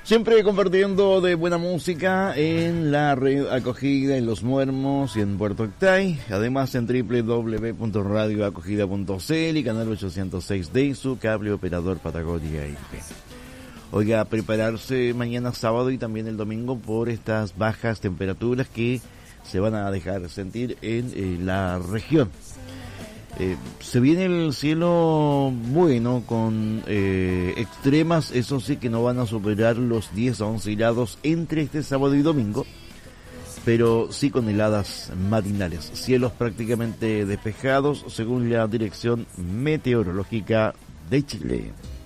Siempre compartiendo de buena música en la red acogida en Los Muermos y en Puerto Octay, además en www.radioacogida.cl y canal 806 de su cable operador Patagonia IP. Oiga, prepararse mañana sábado y también el domingo por estas bajas temperaturas que se van a dejar sentir en la región. Se viene el cielo bueno con extremas, eso sí que no van a superar los 10 a 11 grados entre este sábado y domingo, pero sí con heladas matinales, cielos prácticamente despejados según la Dirección Meteorológica de Chile.